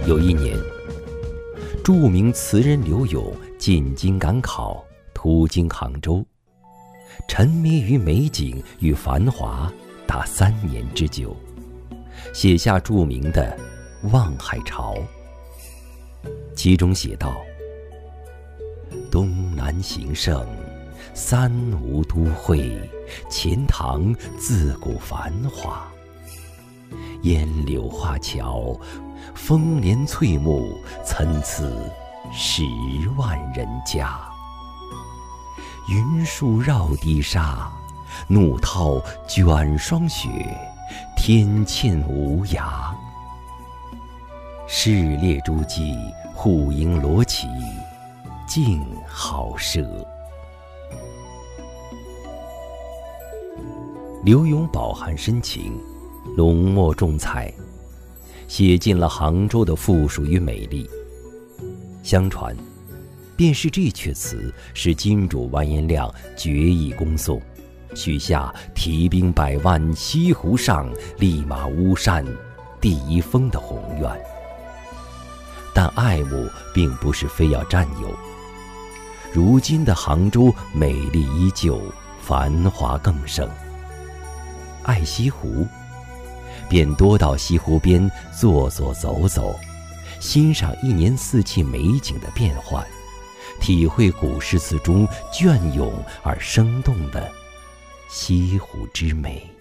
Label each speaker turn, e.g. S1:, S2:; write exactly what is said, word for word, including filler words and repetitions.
S1: 有一年，著名词人柳永进京赶考，途经杭州，沉迷于美景与繁华达三年之久，写下著名的《望海潮》。其中写道：东南形胜，三吴都会，钱塘自古繁华。烟柳画桥，风帘翠幕，参差十万人家。云树绕堤沙，怒涛卷霜雪，天堑无涯。市列诸暨，户盈罗绮，静好奢。柳永饱含深情，浓墨重彩，写尽了杭州的富庶与美丽。相传，便是这阙词使金主完颜亮决意攻宋，许下提兵百万西湖上，立马巫山第一峰的宏愿。但爱慕并不是非要占有，如今的杭州美丽依旧，繁华更盛。爱西湖，便多到西湖边坐坐走走，欣赏一年四季美景的变换，体会古诗词中隽永而生动的西湖之美。